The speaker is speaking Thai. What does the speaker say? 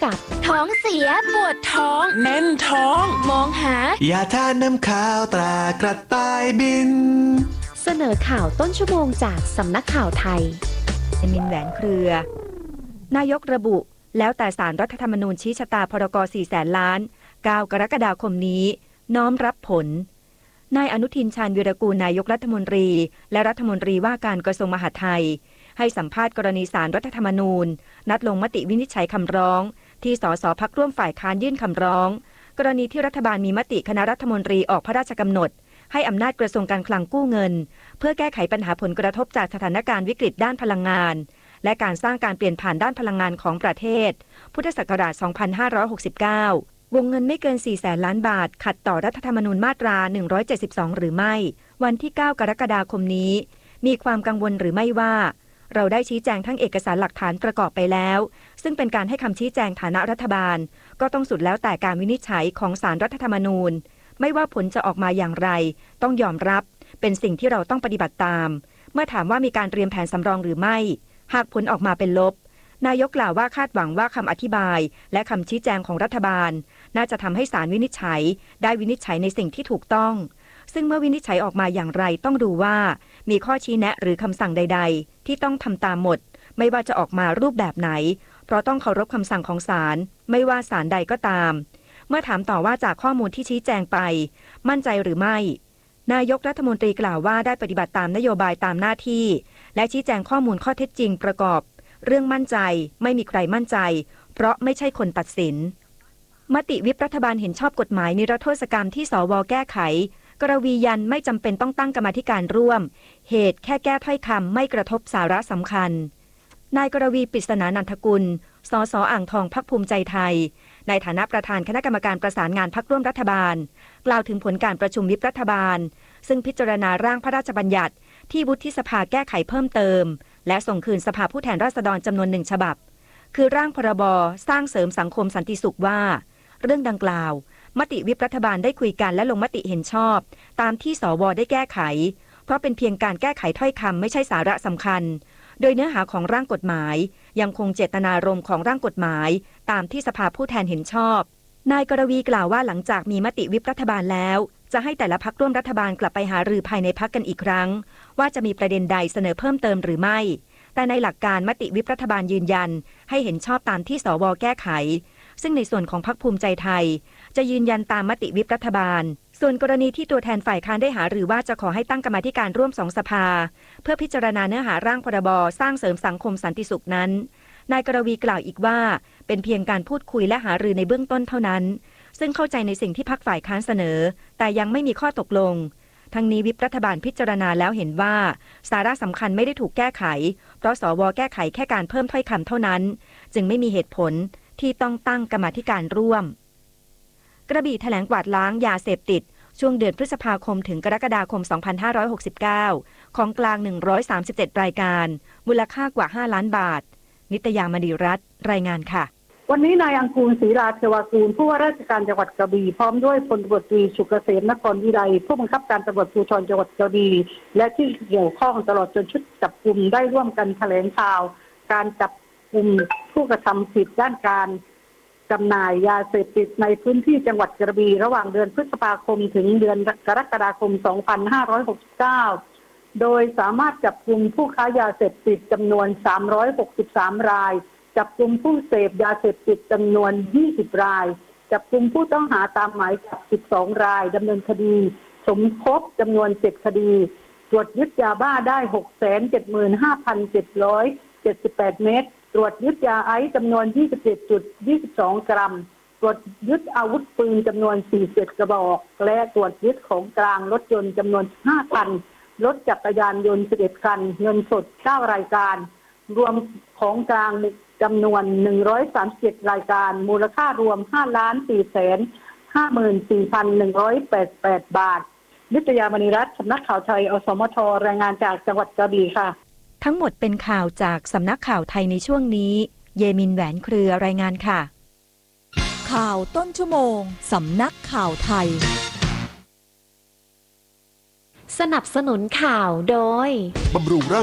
กับท้องเสียปวดท้องแน่นท้องมองหายาทาน้ำขาวตรากระต่ายบินเสนอข่าวต้นชั่วโมงจากสำนักข่าวไทยมินแหวนเครือนายกระบุแล้วแต่ศาลรัฐธรรมนูญชี้ชะตาพรก400,000 ล้าน9 กรกฎาคมนี้น้อมรับผลนายอนุทินชาญวีรกูลนายกรัฐมนตรีและรัฐมนตรีว่าการกระทรวงมหาดไทยให้สัมภาษณ์กรณีศาลรัฐธรรมนูญนัดลงมติวินิจฉัยคำร้องที่สสพรรคร่วมฝ่ายค้านยื่นคำร้องกรณีที่รัฐบาลมีมติคณะรัฐมนตรีออกพระราชกำหนดให้อำนาจกระทรวงการคลังกู้เงินเพื่อแก้ไขปัญหาผลกระทบจากสถานการณ์วิกฤตด้านพลังงานและการสร้างการเปลี่ยนผ่านด้านพลังงานของประเทศพุทธศักราช 2569 วงเงินไม่เกิน 400,000 ล้านบาทขัดต่อรัฐธรรมนูญมาตรา 172 หรือไม่วันที่ 9 กรกฎาคมนี้มีความกังวลหรือไม่ว่าเราได้ชี้แจงทั้งเอกสารหลักฐานประกอบไปแล้วซึ่งเป็นการให้คำชี้แจงฐานะรัฐบาลก็ต้องสุดแล้วแต่การวินิจฉัยของศาลรัฐธรรมนูญไม่ว่าผลจะออกมาอย่างไรต้องยอมรับเป็นสิ่งที่เราต้องปฏิบัติตามเมื่อถามว่ามีการเตรียมแผนสำรองหรือไม่หากผลออกมาเป็นลบนายกกล่าวว่าคาดหวังว่าคำอธิบายและคำชี้แจงของรัฐบาลน่าจะทำให้ศาลวินิจฉัยได้วินิจฉัยในสิ่งที่ถูกต้องซึ่งเมื่อวินิจฉัยออกมาอย่างไรต้องดูว่ามีข้อชี้แนะหรือคำสั่งใดๆที่ต้องทำตามหมดไม่ว่าจะออกมารูปแบบไหนเพราะต้องเคารพคำสั่งของศาลไม่ว่าศาลใดก็ตามเมื่อถามต่อว่าจากข้อมูลที่ชี้แจงไปมั่นใจหรือไม่นายกรัฐมนตรีกล่าวว่าได้ปฏิบัติตามนโยบายตามหน้าที่และชี้แจงข้อมูลข้อเท็จจริงประกอบเรื่องมั่นใจไม่มีใครมั่นใจเพราะไม่ใช่คนตัดสินมติวิปรัฐบาลเห็นชอบกฎหมายนิรโทษกรรมที่สว.แก้ไขกรวียันไม่จำเป็นต้องตั้งกรรมาธิการร่วมเหตุแค่แก้ถ้อยคำไม่กระทบสาระสำคัญนายกรวีปริศนานันทกุลสส.อ่างทองพรรคภูมิใจไทยในฐานะประธานคณะกรรมการประสานงานพรรคร่วมรัฐบาลกล่าวถึงผลการประชุมวิปรัฐบาลซึ่งพิจารณาร่างพระราชบัญญัติที่วุฒิสภาแก้ไขเพิ่มเติมและส่งคืนสภาผู้แทนราษฎรจำนวน1 ฉบับคือร่างพรบสร้างเสริมสังคมสันติสุขว่าเรื่องดังกล่าวมติวิปรัฐบาลได้คุยกันและลงมติเห็นชอบตามที่สว.ได้แก้ไขเพราะเป็นเพียงการแก้ไขถ้อยคำไม่ใช่สาระสำคัญโดยเนื้อหาของร่างกฎหมายยังคงเจตนารมณ์ของร่างกฎหมายตามที่สภาผู้แทนเห็นชอบนายกรวีกล่าวว่าหลังจากมีมติวิปรัฐบาลแล้วจะให้แต่ละพรรคร่วมรัฐบาลกลับไปหารือภายในพรรคกันอีกครั้งว่าจะมีประเด็นใดเสนอเพิ่มเติมหรือไม่แต่ในหลักการมติวิปรัฐบาลยืนยันให้เห็นชอบตามที่สว.แก้ไขซึ่งในส่วนของพรรคภูมิใจไทยจะยืนยันตามมติวิปรัฐบาลส่วนกรณีที่ตัวแทนฝ่ายค้านได้หารือว่าจะขอให้ตั้งกรรมาธิการร่วม2 สภาเพื่อพิจารณาเนื้อหาร่างพรบสร้างเสริมสังคมสันติสุขนั้นนายกรวีกล่าวอีกว่าเป็นเพียงการพูดคุยและหารือในเบื้องต้นเท่านั้นซึ่งเข้าใจในสิ่งที่พรรคฝ่ายค้านเสนอแต่ยังไม่มีข้อตกลงทั้งนี้วิปรัฐบาลพิจารณาแล้วเห็นว่าสาระสำคัญไม่ได้ถูกแก้ไขเพราะสว.แก้ไขแค่การเพิ่มถ้อยคำเท่านั้นจึงไม่มีเหตุผลที่ต้องตั้งกรรมาธิการร่วมกระบี่แถลงกวาดล้างยาเสพติดช่วงเดือนพฤษภาคมถึงกรกฎาคม 2569 ของกลาง137 รายการมูลค่ากว่า5 ล้านบาทนิตยามณีรัตน์รายงานค่ะวันนี้นายอังกูลศรีราเทวากูลผู้ว่าราชการจังหวัดกระบี่พร้อมด้วยพลตำรวจตรีสุกเกษมนครวิไลผู้บังคับการตำรวจภูธรจังหวัดกระบี่และที่เกี่ยวข้องตลอดจนชุดจับกุมได้ร่วมกันแถลงข่าวการจับกุมผู้กระทำผิดด้านการจำหน่ายยาเสพติดในพื้นที่จังหวัดกระบี่ระหว่างเดือนพฤษภาคมถึงเดือนกรกฎาคม 2569 โดยสามารถจับกุมผู้ค้ายาเสพติดจำนวน363 รายจับกุมผู้เสพยาเสพติดจำนวน20 รายจับกุมผู้ต้องหาตามหมายจับ12 รายดำเนินคดีสมคบจำนวน7 คดีตรวจยึดยาบ้าได้ 675,778 เม็ดตรวจยึดยาไอซ์จำนวน 27.22 กรัมตรวจยึดอาวุธปืนจำนวน47 กระบอกและตรวจยึดของกลางรถยนต์จำนวน5 คันรถจักรยานยนต์11 คันเงินสด9 รายการรวมของกลางจำนวน137 รายการมูลค่ารวม 5,454,188 บาทนิตยามณีรัตน์สำนักข่าวไทยอสมทรายงานจากจังหวัดกระบี่ค่ะทั้งหมดเป็นข่าวจากสำนักข่าวไทยในช่วงนี้เยมินแหวนเครือรายงานค่ะข่าวต้นชั่วโมงสำนักข่าวไทยสนับสนุนข่าวโดยบำรุงร่าง